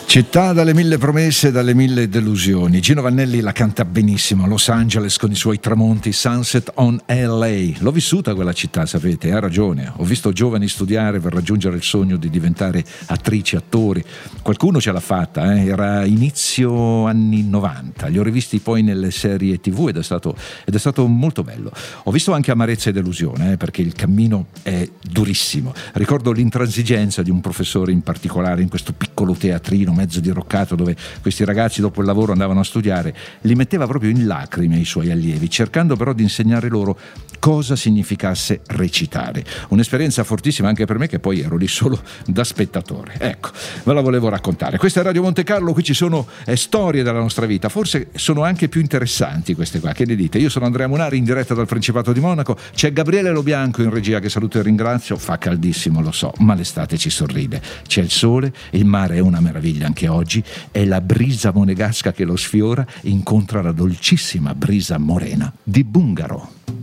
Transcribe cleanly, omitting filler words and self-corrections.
Città dalle mille promesse e dalle mille delusioni. Gino Vannelli la canta benissimo a Los Angeles con i suoi tramonti, Sunset on LA. L'ho vissuta quella città, sapete, ha ragione. Ho visto giovani studiare per raggiungere il sogno di diventare attrici, attori. Qualcuno ce l'ha fatta, era inizio anni 90. Li ho rivisti poi nelle serie TV ed è stato molto bello. Ho visto anche amarezza e delusione, perché il cammino è durissimo. Ricordo l'intransigenza di un professore in particolare in questo piccolo teatrino mezzo diroccato dove questi ragazzi dopo il lavoro andavano a studiare. Li metteva proprio in lacrime i suoi allievi, cercando però di insegnare loro cosa significasse recitare. Un'esperienza fortissima anche per me, che poi ero lì solo da spettatore. Ecco, ve la volevo raccontare. Questa è Radio Monte Carlo, qui ci sono storie della nostra vita, forse sono anche più interessanti queste qua, che ne dite? Io sono Andrea Munari in diretta dal Principato di Monaco, c'è Gabriele Lobianco in regia che saluto e ringrazio. Fa caldissimo, lo so, ma l'estate ci sorride, c'è il sole, il mare è una meraviglia anche oggi, è la brisa monegasca che lo sfiora, incontra la dolcissima brisa morena di Bungaro.